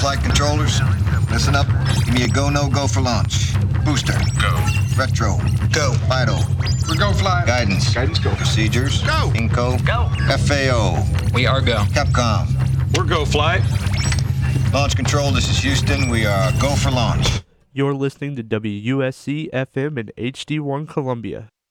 flight controllers, listen up. Give me a go, no go for launch. Booster. Go. Retro. Go. Vital. We're go fly. Guidance. Guidance go. Procedures. Go. Inco. Go. FAO. We are go. Capcom. We're go fly. Launch control, this is Houston. We are go for launch. You're listening to WUSC FM in HD1 Columbia.